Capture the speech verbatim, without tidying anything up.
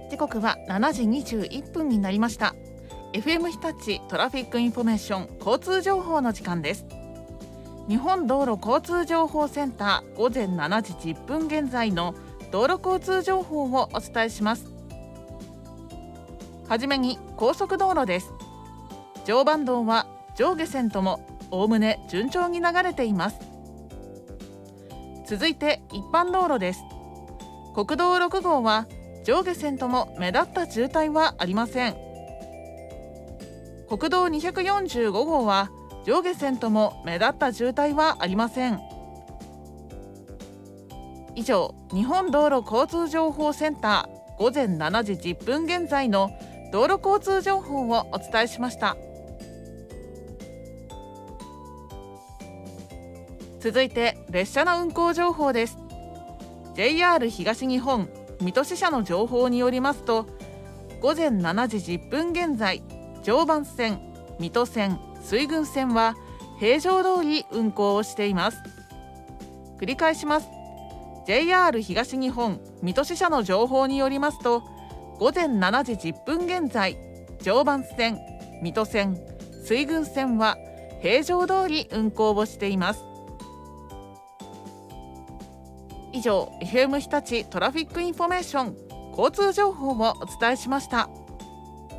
時刻はしちじにじゅういっぷんになりました。 エフエム 日立トラフィックインフォメーション交通情報の時間です。日本道路交通情報センター午前しちじじゅっぷん現在の道路交通情報をお伝えします。はじめに高速道路です。常磐道は上下線ともおおむね順調に流れています。続いて一般道路です。国道ろく号は上下線とも目立った渋滞はありません。国道にひゃくよんじゅうご号は上下線とも目立った渋滞はありません。以上、日本道路交通情報センター午前しちじじゅっぷん現在の道路交通情報をお伝えしました。続いて列車の運行情報です。 ジェイアール 東日本水戸支社の情報によりますと、午前しちじじゅっぷん現在、常磐線、水戸線、水郡線は平常通り運行をしています。繰り返します。 ジェイアール 東日本水戸支社の情報によりますと、午前しちじじゅっぷん現在、常磐線、水戸線、水郡線は平常通り運行をしています。以上、エフエム 日立トラフィックインフォメーション交通情報をお伝えしました。